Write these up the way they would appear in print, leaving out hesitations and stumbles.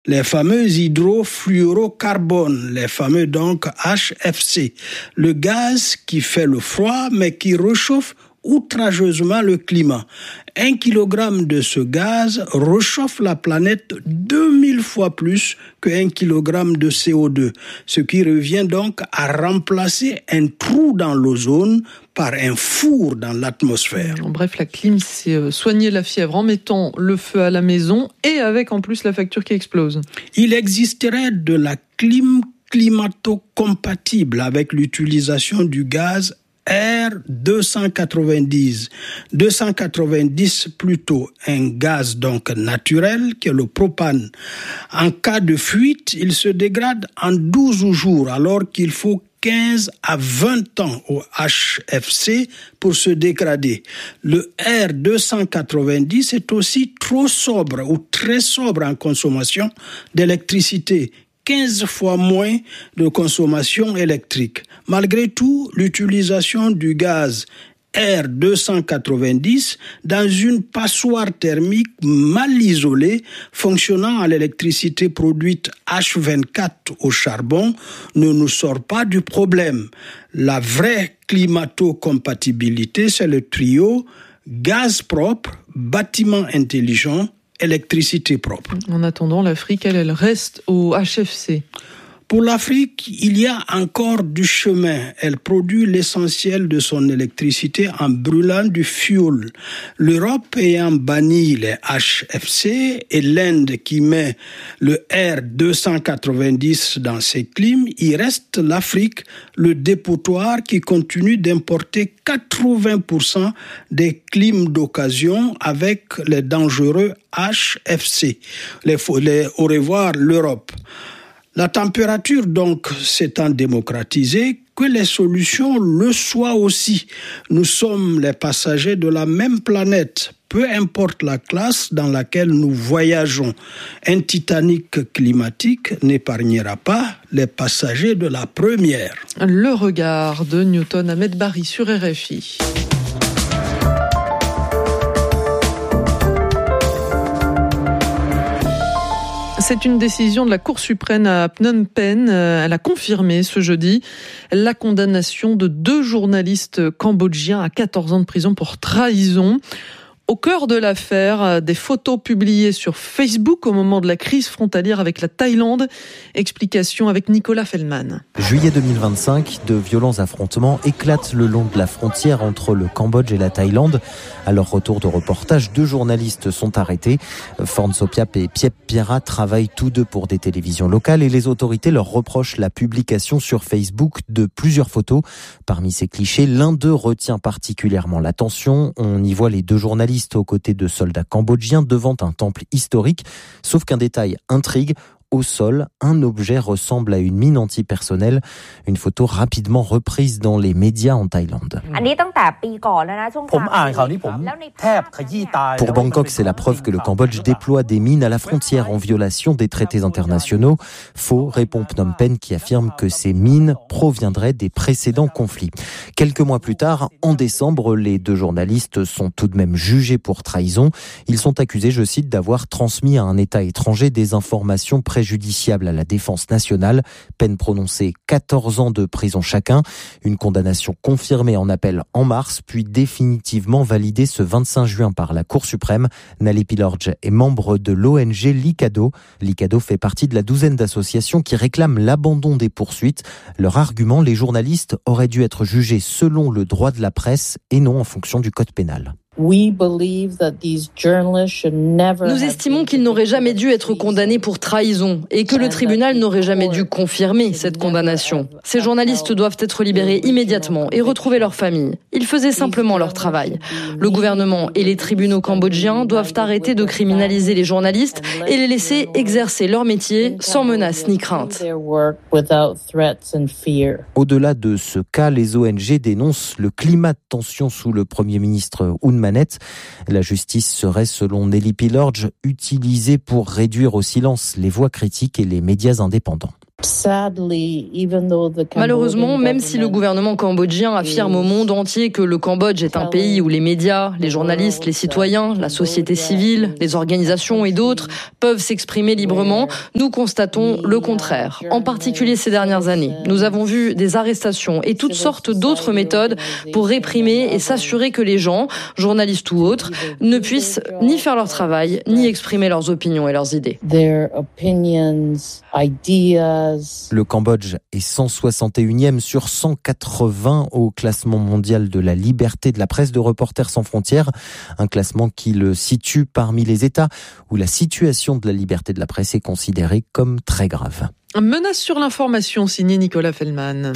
Les fameux hydrofluorocarbones, les fameux donc HFC, le gaz qui fait le froid mais qui réchauffe outrageusement le climat. 1 kilogramme de ce gaz réchauffe la planète 2000 fois plus que 1 kilogramme de CO2, ce qui revient donc à remplacer un trou dans l'ozone par un four dans l'atmosphère. Bref, la clim, c'est soigner la fièvre en mettant le feu à la maison et avec en plus la facture qui explose. Il existerait de la clim climato-compatible avec l'utilisation du gaz R290. 290 plutôt, un gaz donc naturel qui est le propane. En cas de fuite, il se dégrade en 12 jours alors qu'il faut 15 à 20 ans au HFC pour se dégrader. Le R290 est aussi trop sobre ou très sobre en consommation d'électricité. 15 fois moins de consommation électrique. Malgré tout, l'utilisation du gaz R290 dans une passoire thermique mal isolée, fonctionnant à l'électricité produite H24 au charbon, ne nous sort pas du problème. La vraie climato-compatibilité, c'est le trio gaz propre, bâtiment intelligent, électricité propre. En attendant, l'Afrique, elle reste au HFC. Pour l'Afrique, il y a encore du chemin. Elle produit l'essentiel de son électricité en brûlant du fioul. L'Europe ayant banni les HFC et l'Inde qui met le R290 dans ses clims, il reste l'Afrique, le dépotoir qui continue d'importer 80% des clims d'occasion avec les dangereux HFC. Au revoir l'Europe. La température, donc, s'étant démocratisée, que les solutions le soient aussi. Nous sommes les passagers de la même planète, peu importe la classe dans laquelle nous voyageons. Un Titanic climatique n'épargnera pas les passagers de la première. Le regard de Newton Ahmed Barry sur RFI. C'est une décision de la Cour suprême à Phnom Penh. Elle a confirmé ce jeudi la condamnation de 2 journalistes cambodgiens à 14 ans de prison pour trahison. Au cœur de l'affaire, des photos publiées sur Facebook au moment de la crise frontalière avec la Thaïlande. Explication avec Nicolas Fellman. Juillet 2025, de violents affrontements éclatent le long de la frontière entre le Cambodge et la Thaïlande. À leur retour de reportage, 2 journalistes sont arrêtés. Forn Sopiap et Piep Piera travaillent tous 2 pour des télévisions locales et les autorités leur reprochent la publication sur Facebook de plusieurs photos. Parmi ces clichés, l'un d'eux retient particulièrement l'attention. On y voit les 2 journalistes aux côtés de soldats cambodgiens devant un temple historique. Sauf qu'un détail intrigue. Au sol, un objet ressemble à une mine antipersonnelle. Une photo rapidement reprise dans les médias en Thaïlande. Pour Bangkok, c'est la preuve que le Cambodge déploie des mines à la frontière en violation des traités internationaux. Faux, répond Phnom Penh qui affirme que ces mines proviendraient des précédents conflits. Quelques mois plus tard, en décembre, les 2 journalistes sont tout de même jugés pour trahison. Ils sont accusés, je cite, d'avoir transmis à un État étranger des informations préjudiciables à la défense nationale. Peine prononcée 14 ans de prison chacun. Une condamnation confirmée en appel en mars, puis définitivement validée ce 25 juin par la Cour suprême. Nalepi Lorge est membre de l'ONG Likado. Likado fait partie de la douzaine d'associations qui réclament l'abandon des poursuites. Leur argument, les journalistes auraient dû être jugés selon le droit de la presse et non en fonction du code pénal. Nous estimons qu'ils n'auraient jamais dû être condamnés pour trahison et que le tribunal n'aurait jamais dû confirmer cette condamnation. Ces journalistes doivent être libérés immédiatement et retrouver leur famille. Ils faisaient simplement leur travail. Le gouvernement et les tribunaux cambodgiens doivent arrêter de criminaliser les journalistes et les laisser exercer leur métier sans menace ni crainte. Au-delà de ce cas, les ONG dénoncent le climat de tension sous le Premier ministre Hun Manet. La justice serait, selon Nalepi Lorge, utilisée pour réduire au silence les voix critiques et les médias indépendants. Malheureusement, même si le gouvernement cambodgien affirme au monde entier que le Cambodge est un pays où les médias, les journalistes, les citoyens, la société civile, les organisations et d'autres peuvent s'exprimer librement, nous constatons le contraire. En particulier ces dernières années, nous avons vu des arrestations et toutes sortes d'autres méthodes pour réprimer et s'assurer que les gens, journalistes ou autres, ne puissent ni faire leur travail, ni exprimer leurs opinions et leurs idées. Le Cambodge est 161e sur 180 au classement mondial de la liberté de la presse de Reporters sans frontières, un classement qui le situe parmi les États où la situation de la liberté de la presse est considérée comme très grave. Menace sur l'information, signé Nicolas Fellman.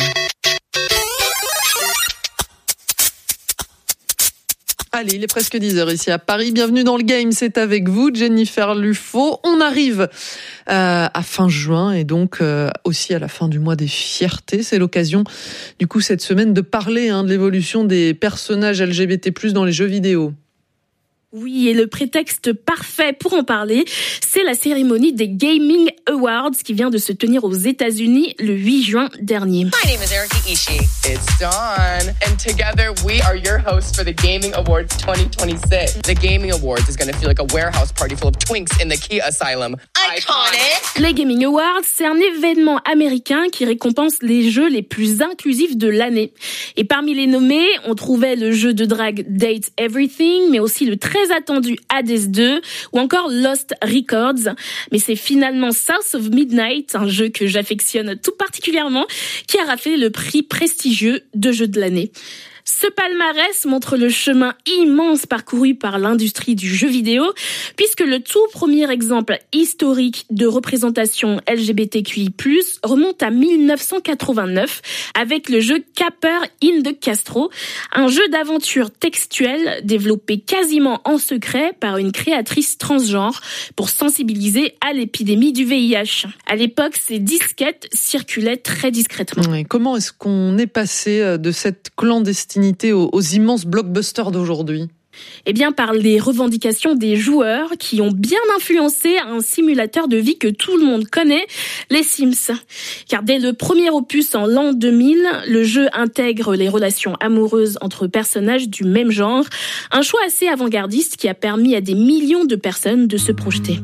Allez, il est presque 10h ici à Paris. Bienvenue dans le game, c'est avec vous, Jennifer Lufo. On arrive à fin juin et donc aussi à la fin du mois des fiertés. C'est l'occasion, du coup, cette semaine de parler de l'évolution des personnages LGBT+ dans les jeux vidéo. Oui, et le prétexte parfait pour en parler, c'est la cérémonie des Gaming Awards qui vient de se tenir aux États-Unis le 8 juin dernier. My name is Erika Ishii. It's Dawn. And together we are your hosts for the Gaming Awards 2026. The Gaming Awards is going to feel like a warehouse party full of twinks in the Key Asylum. Iconic! Les Gaming Awards, c'est un événement américain qui récompense les jeux les plus inclusifs de l'année. Et parmi les nommés, on trouvait le jeu de drague Date Everything, mais aussi le très attendu Hades 2 ou encore Lost Records. Mais c'est finalement South of Midnight, un jeu que j'affectionne tout particulièrement, qui a raflé le prix prestigieux de jeu de l'année. Ce palmarès montre le chemin immense parcouru par l'industrie du jeu vidéo, puisque le tout premier exemple historique de représentation LGBTQI+, remonte à 1989 avec le jeu Capper in the Castro, un jeu d'aventure textuelle développé quasiment en secret par une créatrice transgenre pour sensibiliser à l'épidémie du VIH. À l'époque, ces disquettes circulaient très discrètement. Et comment est-ce qu'on est passé de cette clandestinité aux immenses blockbusters d'aujourd'hui ? Eh bien, par les revendications des joueurs qui ont bien influencé un simulateur de vie que tout le monde connaît, les Sims. Car dès le premier opus en l'an 2000, le jeu intègre les relations amoureuses entre personnages du même genre, un choix assez avant-gardiste qui a permis à des millions de personnes de se projeter.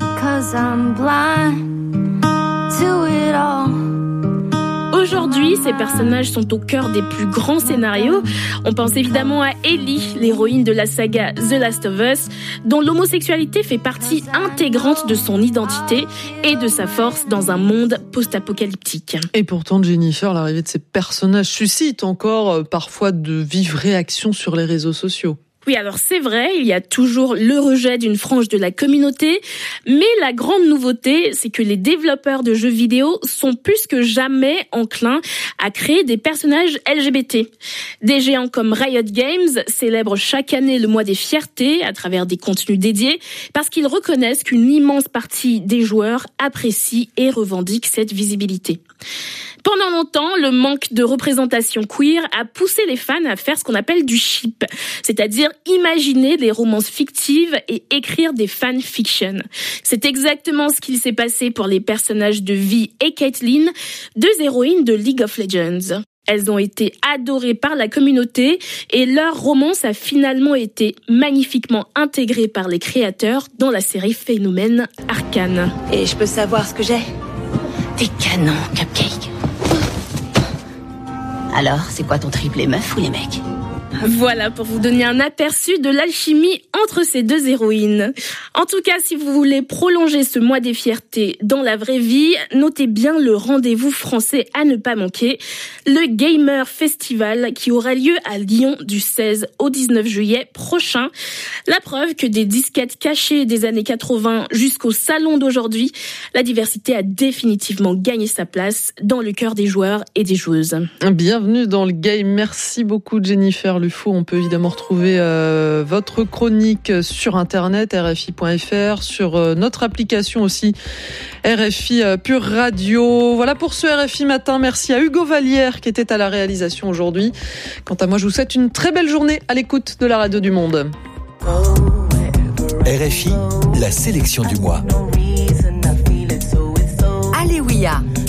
Aujourd'hui, ces personnages sont au cœur des plus grands scénarios. On pense évidemment à Ellie, l'héroïne de la saga The Last of Us, dont l'homosexualité fait partie intégrante de son identité et de sa force dans un monde post-apocalyptique. Et pourtant, Jennifer, l'arrivée de ces personnages suscite encore parfois de vives réactions sur les réseaux sociaux. Oui, alors c'est vrai, il y a toujours le rejet d'une frange de la communauté, mais la grande nouveauté, c'est que les développeurs de jeux vidéo sont plus que jamais enclins à créer des personnages LGBT. Des géants comme Riot Games célèbrent chaque année le mois des fiertés à travers des contenus dédiés, parce qu'ils reconnaissent qu'une immense partie des joueurs apprécie et revendique cette visibilité. Pendant longtemps, le manque de représentation queer a poussé les fans à faire ce qu'on appelle du ship, c'est-à-dire imaginer des romances fictives et écrire des fanfictions. C'est exactement ce qu'il s'est passé pour les personnages de Vi et Caitlyn, deux héroïnes de League of Legends. Elles ont été adorées par la communauté et leur romance a finalement été magnifiquement intégrée par les créateurs dans la série Phénomène Arcane. Et je peux savoir ce que j'ai ? Des canons, Cupcake. Alors, c'est quoi ton trip, les meufs ou les mecs ? Voilà pour vous donner un aperçu de l'alchimie entre ces deux héroïnes. En tout cas, si vous voulez prolonger ce mois des fiertés dans la vraie vie, notez bien le rendez-vous français à ne pas manquer, le Gamer Festival qui aura lieu à Lyon du 16 au 19 juillet prochain. La preuve que des disquettes cachées des années 80 jusqu'au salon d'aujourd'hui, la diversité a définitivement gagné sa place dans le cœur des joueurs et des joueuses. Bienvenue dans le game. Merci beaucoup Jennifer Lufo. On peut évidemment retrouver votre chronique sur internet rfi.fr, sur notre application aussi RFI Pure Radio. Voilà pour ce RFI Matin. Merci à Hugo Vallière qui était à la réalisation aujourd'hui. Quant à moi, je vous souhaite une très belle journée à l'écoute de la radio du monde. RFI, la sélection du mois. Alléluia.